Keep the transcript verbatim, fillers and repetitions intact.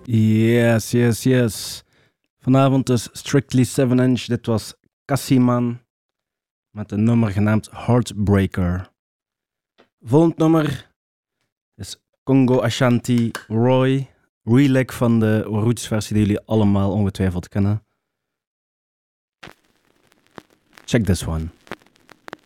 Yes, yes, yes. Vanavond dus Strictly seven inch. Dit was Cassiman met een nummer genaamd Heartbreaker. Volgend nummer is Congo Ashanti Roy. Relic van de Roots versie die jullie allemaal ongetwijfeld kennen. Check this one.